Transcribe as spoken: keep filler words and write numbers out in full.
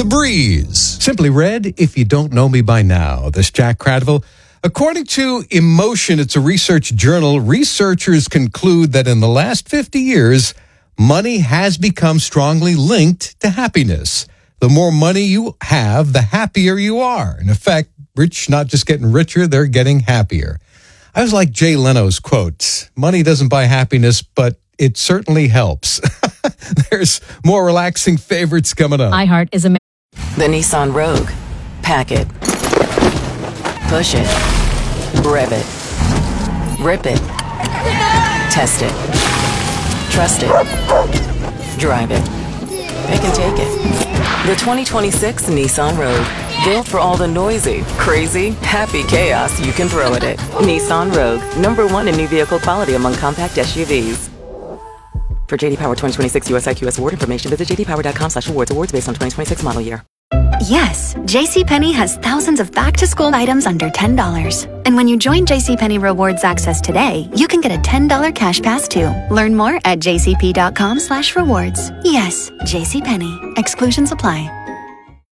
Breeze. Simply read, if you don't know me by now, this Jack Cradville. According to Emotion, it's a research journal, researchers conclude that in the last fifty years, money has become strongly linked to happiness. The more money you have, the happier you are. In effect, rich not just getting richer, they're getting happier. I was like Jay Leno's quote, money doesn't buy happiness, but it certainly helps. There's more relaxing favorites coming up. iHeart is a... The Nissan Rogue. Pack it. Push it. Rev it. Rip it. Test it. Trust it. Drive it. Pick and take it. The twenty twenty-six Nissan Rogue. Built for all the noisy, crazy, happy chaos you can throw at it. Nissan Rogue. Number one in new vehicle quality among compact S U Vs. For J D Power twenty twenty-six U S I Q S award information, visit j d power dot com slash awards. Awards based on twenty twenty-six model year. Yes, JCPenney has thousands of back-to-school items under ten dollars. And when you join JCPenney Rewards Access today, you can get a ten dollars cash pass too. Learn more at j c p dot com slash rewards. Yes, JCPenney. Exclusions apply.